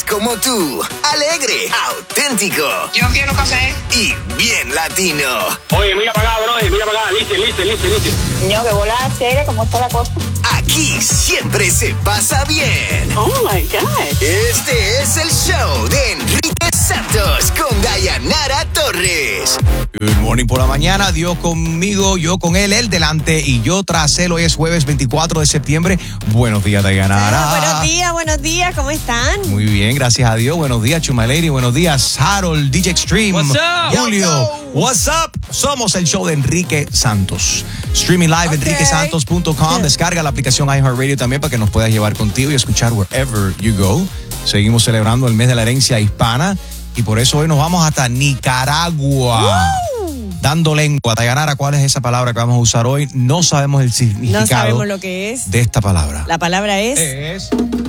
Es como tú, alegre, auténtico. Yo quiero café. Y bien latino. Oye, mira para acá, brother, mira para acá. Listen. Niño, que volada chévere, ¿cómo está la cosa? Aquí siempre se pasa bien. Oh, my God. Este es el show de Enrique Santos con Dayanara Torres. Good morning por la mañana, Dios conmigo, yo con él delante y yo tras él. Hoy es jueves 24 de septiembre. Buenos días, Dayanara. Buenos días, ¿cómo están? Muy bien, gracias a Dios. Buenos días, Chuma Lady. Buenos días, Harold, DJ Extreme. What's up? Julio, what's up? Somos el show de Enrique Santos. Streaming live, enriquesantos.com. Descarga la aplicación iHeartRadio también para que nos puedas llevar contigo y escuchar wherever you go. Seguimos celebrando el mes de la herencia hispana y por eso hoy nos vamos hasta Nicaragua. Dando lengua. Dayanara, ¿cuál es esa palabra que vamos a usar hoy? No sabemos el significado. No sabemos lo que es. De esta palabra. La palabra es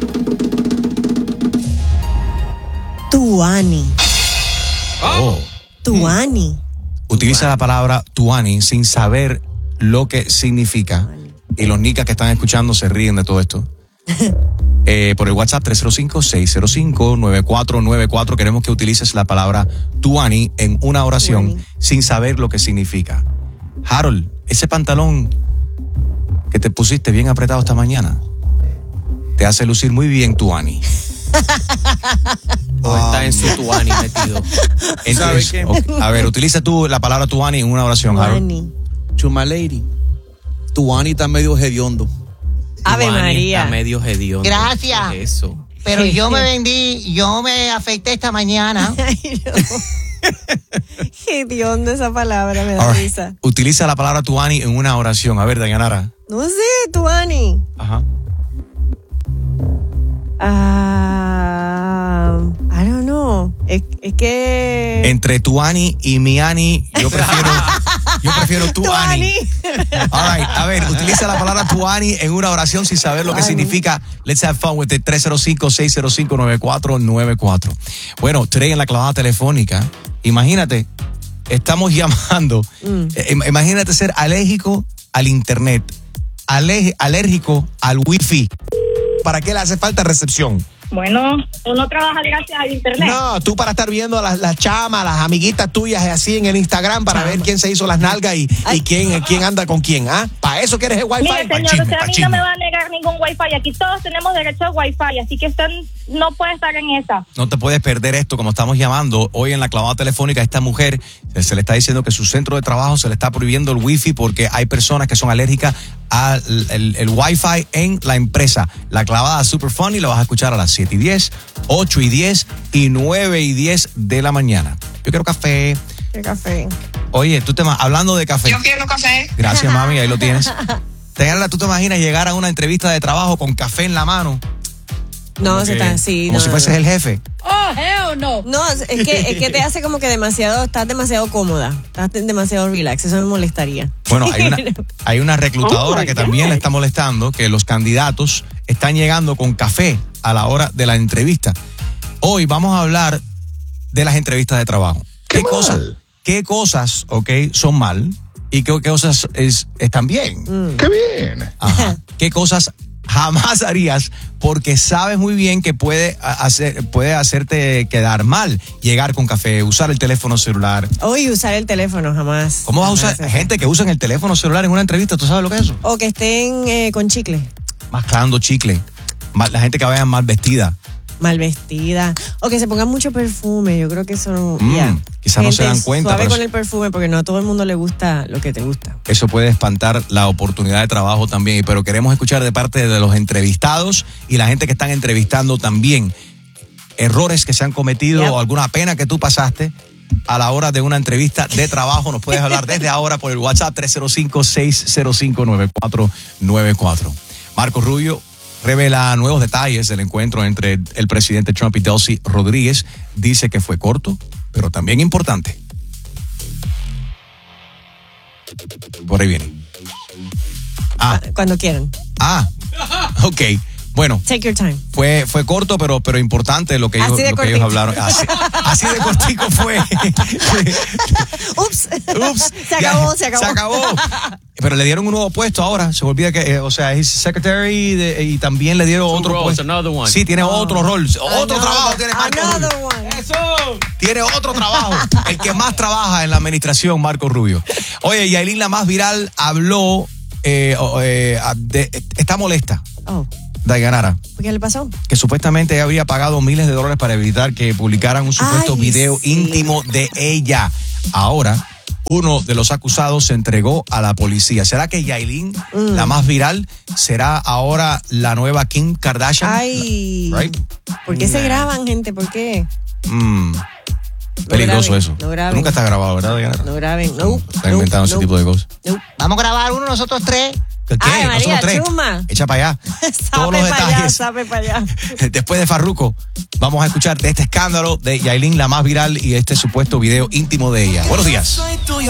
tuani. Oh. Tuani. Utiliza la palabra tuani sin saber lo que significa. Y los nicas que están escuchando se ríen de todo esto. Por el WhatsApp 305-605-9494 queremos que utilices la palabra tuani en una oración tuani, sin saber lo que significa. Harold, ese pantalón que te pusiste bien apretado esta mañana te hace lucir muy bien, tuani. O está en su tuani metido. Entonces, qué? Okay. A ver, utiliza tú la palabra tuani en una oración, Harold. Tuani. Chuma Lady, Tuani está medio hediondo. Ave Tuani María. Está medio hediondo. Gracias. ¿Qué es eso? Pero yo me vendí, yo me afeité esta mañana. Ay, no. Qué hediondo esa palabra, me da All right. risa. Utiliza la palabra tuani en una oración. A ver, Dayanara. No sé, tuani. Ajá. I don't know. Es que... Entre tuani y miani, yo prefiero tuani. All right, a ver, utiliza la palabra tuani en una oración sin saber lo que significa. Let's have fun with it. 305-605-9494. Bueno, today en la clavada telefónica, imagínate, estamos llamando. Imagínate ser alérgico al internet, alérgico al wifi. ¿Para qué le hace falta recepción? Bueno, uno trabaja gracias al internet. No, tú para estar viendo a las chamas, las amiguitas tuyas así en el Instagram para ver quién se hizo las nalgas y quién anda con quién, ¿ah? ¿Para eso quieres el wifi? Mire, señor, usted a mí no me va a negar ningún wifi. Aquí todos tenemos derecho al wifi, así que usted no puede estar en esa. No te puedes perder esto, como estamos llamando hoy en la clavada telefónica. A esta mujer se le está diciendo que su centro de trabajo se le está prohibiendo el wifi porque hay personas que son alérgicas al el wifi en la empresa. La clavada super funny la vas a escuchar a las 7:10, 8:10 y 9:10 de la mañana. Yo quiero café. ¿Qué café? Oye, hablando de café. Yo quiero café. Gracias, mami, ahí lo tienes. Dayanara, ¿tú te imaginas llegar a una entrevista de trabajo con café en la mano? No, se está así. Como si fueses el jefe. No, es que te hace como que estás demasiado cómoda, estás demasiado relax, eso me molestaría. Bueno, hay una reclutadora que también le está molestando que los candidatos están llegando con café a la hora de la entrevista. Hoy vamos a hablar de las entrevistas de trabajo. ¿Qué cosas, son mal y qué cosas están bien? ¡Qué bien! Ajá. ¿Qué cosas jamás harías porque sabes muy bien que puede hacerte quedar mal? Llegar con café, usar el teléfono celular. Hoy usar el teléfono, jamás. ¿Cómo vas a usar? Gente que usa el teléfono celular en una entrevista, ¿tú sabes lo que es eso? O que estén con chicle. Mascando chicle. La gente que vaya mal vestida. Mal vestida. O que se pongan mucho perfume. Yo creo que eso quizás no se dan cuenta. Suave pero con el perfume porque no a todo el mundo le gusta lo que te gusta. Eso puede espantar la oportunidad de trabajo también. Pero queremos escuchar de parte de los entrevistados y la gente que están entrevistando también. Errores que se han cometido o alguna pena que tú pasaste a la hora de una entrevista de trabajo. Nos puedes hablar desde ahora por el WhatsApp 305-605-9494. Marco Rubio revela nuevos detalles del encuentro entre el presidente Trump y Delcy Rodríguez. Dice que fue corto, pero también importante. Por ahí viene. Cuando quieran. Ok. Bueno, Take your time. fue corto, pero importante lo que ellos, Así de lo que ellos hablaron. Así de cortico fue. Ups. Ups. Se acabó. Pero le dieron un nuevo puesto ahora. Se me olvida que, es secretary y también le dieron otro roles, puesto. another one. Sí, tiene otro rol. Otro trabajo tiene Marco Rubio. Another one. Tiene otro trabajo. El que más trabaja en la administración, Marco Rubio. Oye, Yailin, la más viral, habló, está molesta. Oh. Dayanara, ¿Qué le pasó? que supuestamente ella había pagado miles de dólares para evitar que publicaran un supuesto video íntimo de ella. Ahora, uno de los acusados se entregó a la policía. ¿Será que Yailin, la más viral, será ahora la nueva Kim Kardashian? Ay. Right? ¿Por qué se graban, gente? ¿Por qué? Peligroso graben, eso. no graben. Nunca está grabado, ¿verdad, Dayanara? No graben. No. Está inventando ese tipo de cosas. No. Vamos a grabar uno nosotros tres. ¿Qué? Ay, María, Nosotros tres. chuma. Echa para allá. Todos los Sabe detalles. para allá. Después de Farruko, vamos a escuchar de este escándalo de Yailin, la más viral, y este supuesto video íntimo de ella. Buenos días.